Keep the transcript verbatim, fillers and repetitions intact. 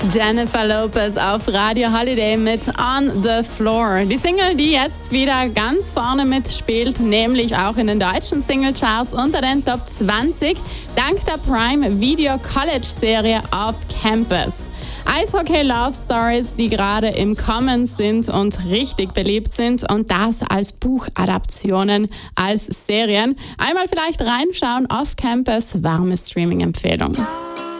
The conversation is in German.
Jennifer Lopez auf Radio Holiday mit On the Floor. Die Single, die jetzt wieder ganz vorne mitspielt, nämlich auch in den deutschen Singlecharts unter den Top zwanzig, dank der Prime Video College Serie Off Campus. Eishockey Love Stories, die gerade im Kommen sind und richtig beliebt sind, und das als Buchadaptionen, als Serien. Einmal vielleicht reinschauen, Off Campus, warme Streaming-Empfehlung.